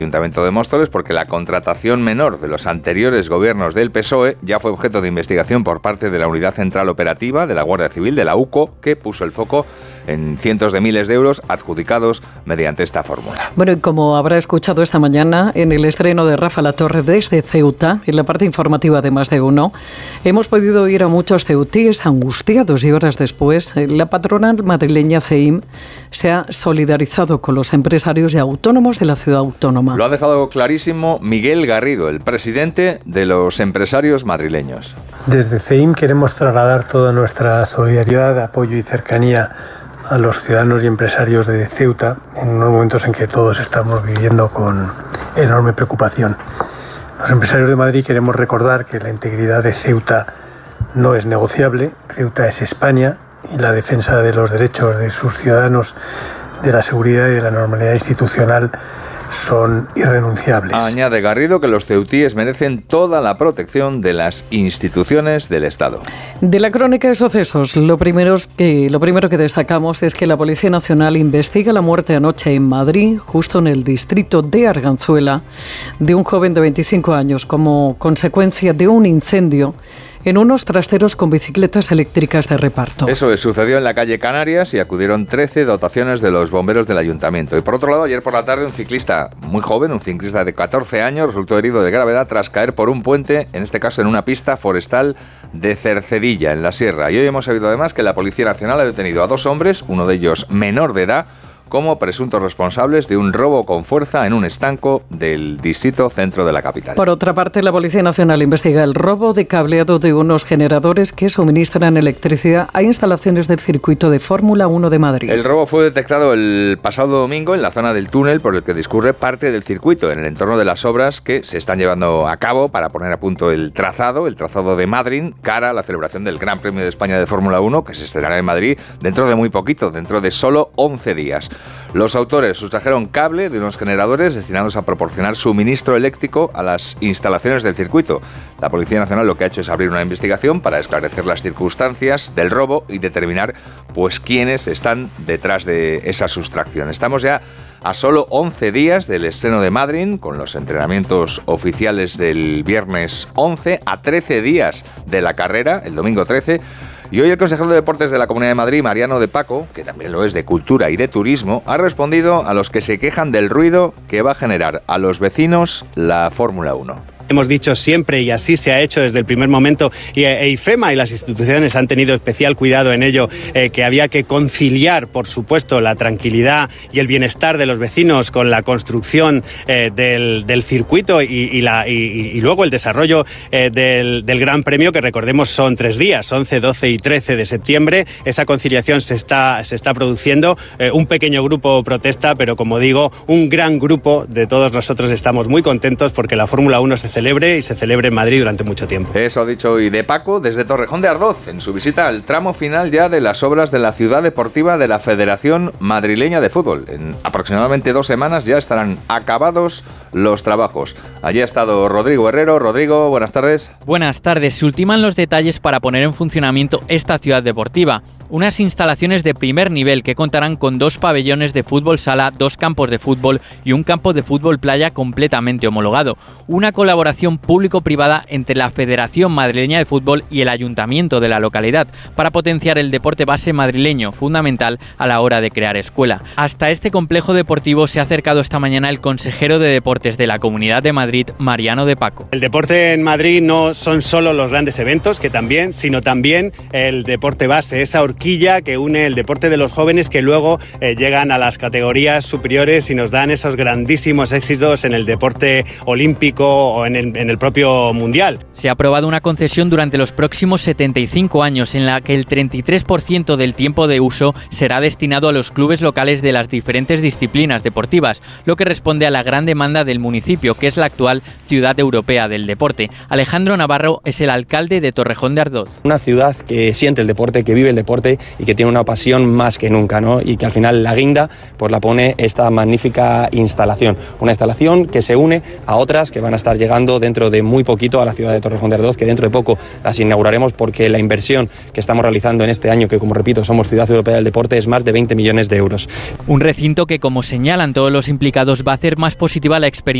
Ayuntamiento de Móstoles porque la contratación menor de los anteriores gobiernos del PSOE ya fue objeto de investigación por parte de la Unidad Central Operativa de la Guardia Civil, de la UCO, que puso el foco en cientos de miles de euros adjudicados mediante esta fórmula. Bueno, y como habrá escuchado esta mañana en el estreno de Rafa La Torre desde Ceuta, en la parte informativa de Más de Uno, hemos podido oír a muchos ceutíes angustiados y horas después, la patronal madrileña CEIM se ha solidarizado con los empresarios y autónomos de la ciudad autónoma. Lo ha dejado clarísimo Miguel Garrido, el presidente de los empresarios madrileños. Desde CEIM queremos trasladar toda nuestra solidaridad, apoyo y cercanía a los ciudadanos y empresarios de Ceuta en unos momentos en que todos estamos viviendo con enorme preocupación. Los empresarios de Madrid queremos recordar que la integridad de Ceuta no es negociable. Ceuta es España y la defensa de los derechos de sus ciudadanos, de la seguridad y de la normalidad institucional son irrenunciables. Añade Garrido que los ceutíes merecen toda la protección de las instituciones del Estado. De la crónica de sucesos, lo primero que destacamos es que la Policía Nacional investiga la muerte anoche en Madrid, justo en el distrito de Arganzuela, de un joven de 25 años como consecuencia de un incendio en unos trasteros con bicicletas eléctricas de reparto. Eso sucedió en la calle Canarias y acudieron 13 dotaciones de los bomberos del ayuntamiento. Y por otro lado, ayer por la tarde un ciclista muy joven, un ciclista de 14 años, resultó herido de gravedad tras caer por un puente, en este caso en una pista forestal de Cercedilla, en la Sierra. Y hoy hemos sabido además que la Policía Nacional ha detenido a 2 hombres, uno de ellos menor de edad, como presuntos responsables de un robo con fuerza en un estanco del distrito centro de la capital. Por otra parte, la Policía Nacional investiga el robo de cableado de unos generadores que suministran electricidad a instalaciones del circuito de Fórmula 1 de Madrid. El robo fue detectado el pasado domingo en la zona del túnel por el que discurre parte del circuito, en el entorno de las obras que se están llevando a cabo para poner a punto el trazado de Madrid, cara a la celebración del Gran Premio de España de Fórmula 1, que se estrenará en Madrid dentro de muy poquito, dentro de solo 11 días. Los autores sustrajeron cable de unos generadores destinados a proporcionar suministro eléctrico a las instalaciones del circuito. La Policía Nacional lo que ha hecho es abrir una investigación para esclarecer las circunstancias del robo y determinar quiénes están detrás de esa sustracción. Estamos ya a solo 11 días del estreno de Madrid, con los entrenamientos oficiales del viernes 11, a 13 días de la carrera, el domingo 13. Y hoy el consejero de Deportes de la Comunidad de Madrid, Mariano de Paco, que también lo es de Cultura y de Turismo, ha respondido a los que se quejan del ruido que va a generar a los vecinos la Fórmula 1. Hemos dicho siempre, y así se ha hecho desde el primer momento, y IFEMA y las instituciones han tenido especial cuidado en ello, que había que conciliar, por supuesto, la tranquilidad y el bienestar de los vecinos con la construcción del circuito y luego el desarrollo del Gran Premio, que recordemos son 3 días, 11, 12 y 13 de septiembre. Esa conciliación se está produciendo. Un pequeño grupo protesta, pero como digo, un gran grupo de todos nosotros estamos muy contentos porque la Fórmula 1 se celebre en Madrid durante mucho tiempo. Eso ha dicho hoy de Paco desde Torrejón de Ardoz, en su visita al tramo final ya de las obras de la ciudad deportiva de la Federación Madrileña de Fútbol. En aproximadamente 2 semanas ya estarán acabados los trabajos. Allí ha estado Rodrigo Herrero. Rodrigo, buenas tardes. Buenas tardes. Se ultiman los detalles para poner en funcionamiento esta ciudad deportiva. Unas instalaciones de primer nivel que contarán con 2 pabellones de fútbol sala, 2 campos de fútbol y un campo de fútbol playa completamente homologado. Una colaboración público-privada entre la Federación Madrileña de Fútbol y el Ayuntamiento de la localidad para potenciar el deporte base madrileño, fundamental a la hora de crear escuela. Hasta este complejo deportivo se ha acercado esta mañana el consejero de Deportes de la Comunidad de Madrid, Mariano de Paco. El deporte en Madrid no son solo los grandes eventos, que también, sino también el deporte base, esa horquilla que une el deporte de los jóvenes que luego llegan a las categorías superiores y nos dan esos grandísimos éxitos en el deporte olímpico o en el propio mundial. Se ha aprobado una concesión durante los próximos 75 años en la que el 33% del tiempo de uso será destinado a los clubes locales de las diferentes disciplinas deportivas, lo que responde a la gran demanda del municipio, que es la actual ciudad europea del deporte. Alejandro Navarro es el alcalde de Torrejón de Ardoz. Una ciudad que siente el deporte, que vive el deporte deporte y que tiene una pasión más que nunca, ¿no? Y que al final la guinda pues la pone esta magnífica instalación. Una instalación que se une a otras que van a estar llegando dentro de muy poquito a la ciudad de Torrejón de Ardoz, que dentro de poco las inauguraremos, porque la inversión que estamos realizando en este año, que como repito somos Ciudad Europea del Deporte, es más de 20 millones de euros. Un recinto que, como señalan todos los implicados, va a hacer más positiva la experiencia